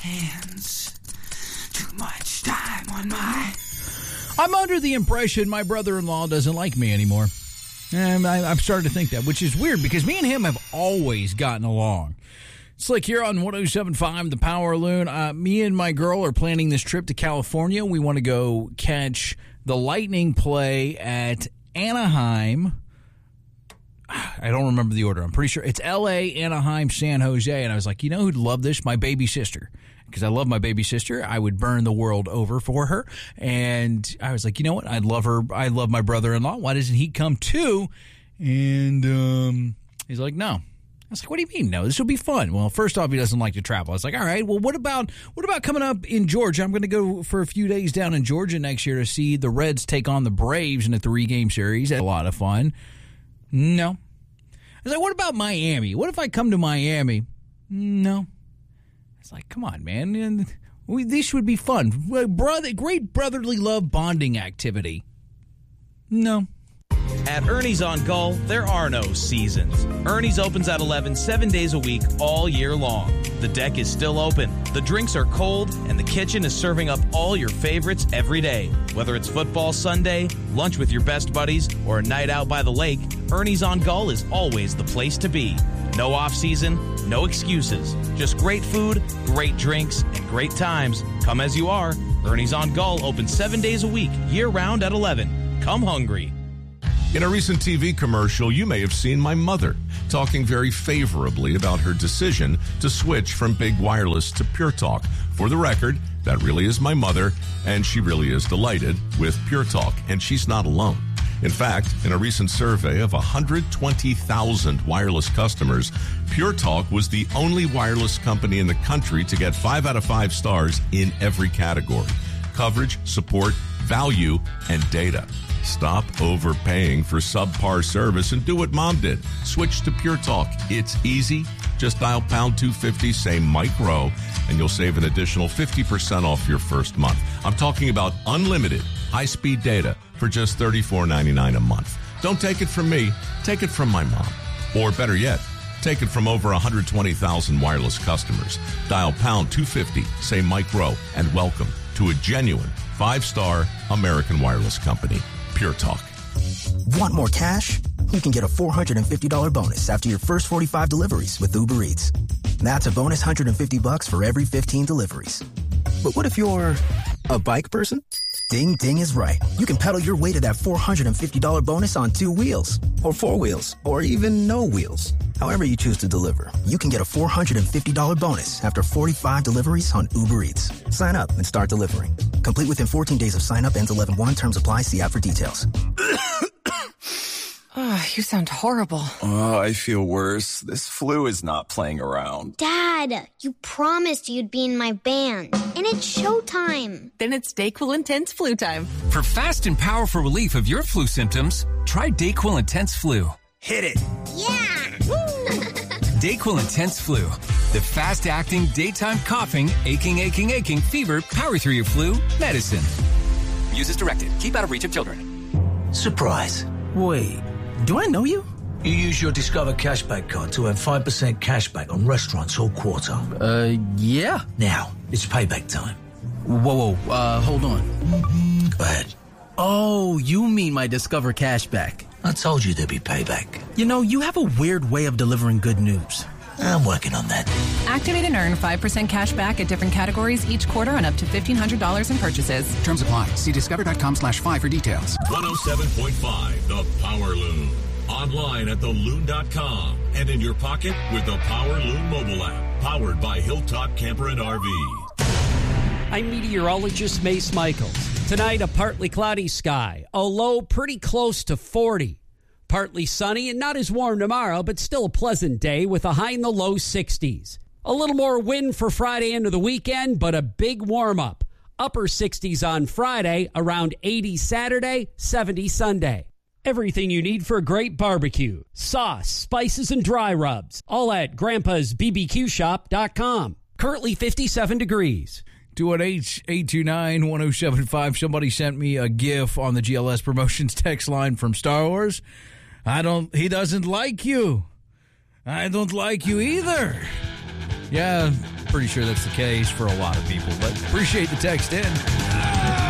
hands. Too much time on my... I'm under the impression my brother-in-law doesn't like me anymore. And I'm starting to think that, which is weird because me and him have always gotten along. It's like here on 107.5, The Power Loon. Me and my girl are planning this trip to California. We want to go catch the Lightning play at Anaheim. I don't remember the order. I'm pretty sure it's L.A., Anaheim, San Jose. And I was like, you know who'd love this? My baby sister. Because I love my baby sister. I would burn the world over for her. And I was like, you know what? I'd love her. I love my brother-in-law. Why doesn't he come too? And he's like, no. I was like, what do you mean, no? This will be fun. Well, first off, he doesn't like to travel. I was like, all right, well, what about coming up in Georgia? I'm going to go for a few days down in Georgia next year to see the Reds take on the Braves in a 3-game series. That's a lot of fun. No. I was like, what about Miami? What if I come to Miami? No. It's like, come on, man. This would be fun. Great brotherly love bonding activity. No. At Ernie's on Gull, there are no seasons. Ernie's opens at 11, 7 days a week, all year long. The deck is still open, the drinks are cold, and the kitchen is serving up all your favorites every day. Whether it's football Sunday, lunch with your best buddies, or a night out by the lake, Ernie's on Gull is always the place to be. No off-season, no excuses. Just great food, great drinks, and great times. Come as you are. Ernie's on Gull opens 7 days a week, year-round at 11. Come hungry. In a recent TV commercial, you may have seen my mother talking very favorably about her decision to switch from Big Wireless to Pure Talk. For the record, that really is my mother, and she really is delighted with Pure Talk, and she's not alone. In fact, in a recent survey of 120,000 wireless customers, Pure Talk was the only wireless company in the country to get 5 out of 5 stars in every category: coverage, support, value, and data. Stop overpaying for subpar service and do what Mom did. Switch to Pure Talk. It's easy. Just dial pound 250, say Mike Rowe, and you'll save an additional 50% off your first month. I'm talking about unlimited high-speed data for just $34.99 a month. Don't take it from me. Take it from my mom. Or better yet, take it from over 120,000 wireless customers. Dial pound 250, say Mike Rowe, and welcome to a genuine 5-star American wireless company. Pure Talk. Want more cash? You can get a $450 bonus after your first 45 deliveries with Uber Eats. That's a bonus $150 for every 15 deliveries. But what if you're a bike person? Ding Ding is right. You can pedal your way to that $450 bonus on 2 wheels, or 4 wheels, or even no wheels. However you choose to deliver, you can get a $450 bonus after 45 deliveries on Uber Eats. Sign up and start delivering. Complete within 14 days of sign up. Ends 11/1. Terms apply. See app for details. Oh, you sound horrible. Oh, I feel worse. This flu is not playing around. Dad, you promised you'd be in my band. And it's showtime. Then it's DayQuil Intense Flu time. For fast and powerful relief of your flu symptoms, try DayQuil Intense Flu. Hit it. Yeah! DayQuil Intense Flu. The fast-acting, daytime coughing, aching, fever, power through your flu medicine. Use as directed. Keep out of reach of children. Surprise. Wait, do I know you? You use your Discover Cashback card to earn 5% cashback on restaurants all quarter. Yeah. Now, it's payback time. Whoa, hold on. Go ahead. Oh, you mean my Discover Cashback. I told you there'd be payback. You know, you have a weird way of delivering good news. I'm working on that. Activate and earn 5% cash back at different categories each quarter on up to $1,500 in purchases. Terms apply. See discover.com/5 for details. 107.5 The Power Loon. Online at theloon.com and in your pocket with the Power Loon mobile app. Powered by Hilltop Camper and RV. I'm meteorologist Mace Michaels. Tonight, a partly cloudy sky. A low pretty close to 40. Partly sunny and not as warm tomorrow, but still a pleasant day with a high in the low 60s. A little more wind for Friday into the weekend, but a big warm-up. Upper 60s on Friday, around 80 Saturday, 70 Sunday. Everything you need for a great barbecue. Sauce, spices, and dry rubs. All at Grandpa'sBBQShop.com. Currently 57 degrees. 218-829-1075. Somebody sent me a GIF on the GLS Promotions text line from Star Wars. He doesn't like you. I don't like you either. Yeah, pretty sure that's the case for a lot of people. But appreciate the text in.